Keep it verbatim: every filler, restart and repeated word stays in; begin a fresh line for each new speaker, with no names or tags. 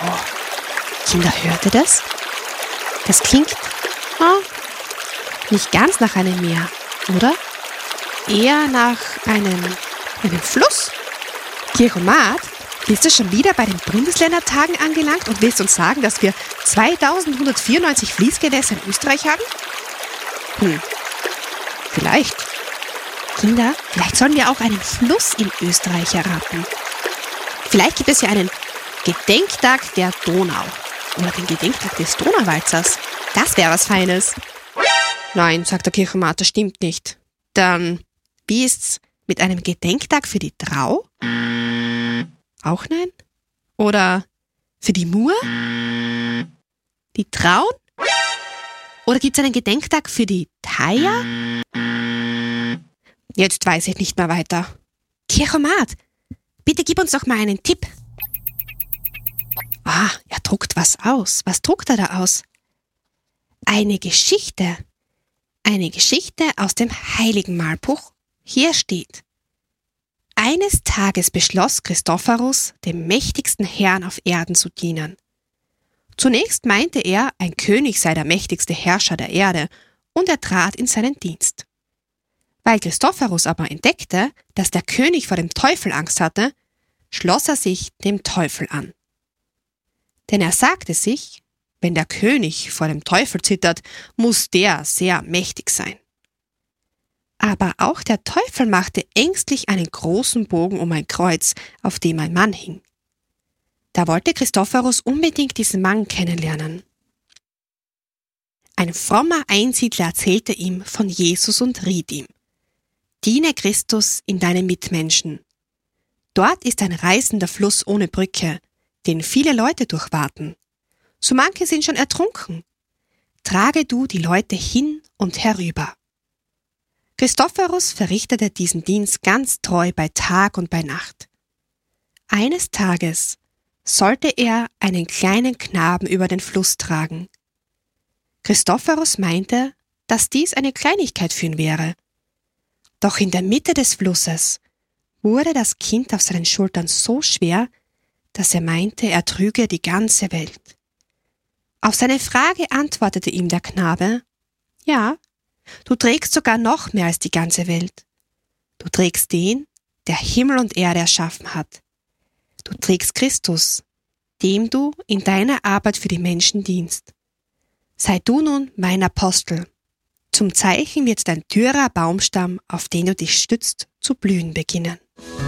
Oh, Kinder, hört ihr das? Das klingt oh, nicht ganz nach einem Meer, oder? Eher nach einem, einem Fluss. Chiromat, bist du schon wieder bei den Bundesländertagen angelangt und willst uns sagen, dass wir zweitausendeinhundertvierundneunzig Fließgewässer in Österreich haben? Hm, vielleicht. Kinder, vielleicht sollen wir auch einen Fluss in Österreich erraten. Vielleicht gibt es ja einen Gedenktag der Donau oder den Gedenktag des Donauwalzers. Das wäre was Feines. Nein, sagt der Chiromat, das stimmt nicht. Dann, wie ist's mit einem Gedenktag für die Trau? Auch nein? Oder für die Mur? Die Traun? Oder gibt's einen Gedenktag für die Thaya? Jetzt weiß ich nicht mehr weiter. Chiromat, bitte gib uns doch mal einen Tipp. Ah, er druckt was aus. Was druckt er da aus? Eine Geschichte. Eine Geschichte aus dem Heiligen Malbuch. Hier steht: Eines Tages beschloss Christophorus, dem mächtigsten Herrn auf Erden zu dienen. Zunächst meinte er, ein König sei der mächtigste Herrscher der Erde, und er trat in seinen Dienst. Weil Christophorus aber entdeckte, dass der König vor dem Teufel Angst hatte, schloss er sich dem Teufel an. Denn er sagte sich, wenn der König vor dem Teufel zittert, muss der sehr mächtig sein. Aber auch der Teufel machte ängstlich einen großen Bogen um ein Kreuz, auf dem ein Mann hing. Da wollte Christophorus unbedingt diesen Mann kennenlernen. Ein frommer Einsiedler erzählte ihm von Jesus und riet ihm: Diene Christus in deinen Mitmenschen. Dort ist ein reißender Fluss ohne Brücke, den viele Leute durchwaten. So manche sind schon ertrunken. Trage du die Leute hin und herüber. Christophorus verrichtete diesen Dienst ganz treu bei Tag und bei Nacht. Eines Tages sollte er einen kleinen Knaben über den Fluss tragen. Christophorus meinte, dass dies eine Kleinigkeit für ihn wäre. Doch in der Mitte des Flusses wurde das Kind auf seinen Schultern so schwer, dass er meinte, er trüge die ganze Welt. Auf seine Frage antwortete ihm der Knabe: Ja, du trägst sogar noch mehr als die ganze Welt. Du trägst den, der Himmel und Erde erschaffen hat. Du trägst Christus, dem du in deiner Arbeit für die Menschen dienst. Sei du nun mein Apostel. Zum Zeichen wird dein dürrer Baumstamm, auf den du dich stützt, zu blühen beginnen.